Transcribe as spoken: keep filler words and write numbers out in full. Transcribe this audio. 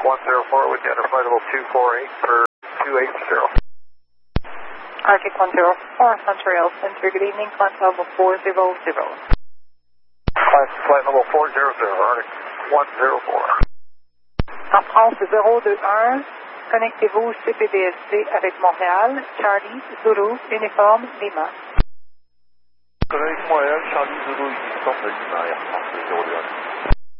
one zero four, we got a flight level two four eight for two eight zero. Arctic one zero four, Montreal Center, good evening, flight level four zero zero. Flight, flight level four zero zero, Arctic one zero four. En France zéro deux un, connectez-vous au C P D S C avec Montréal, Charlie, Zulu, uniforme, Lima. Connect Montréal, Charlie, Zulu, uniforme, Lima, Air France zéro deux un.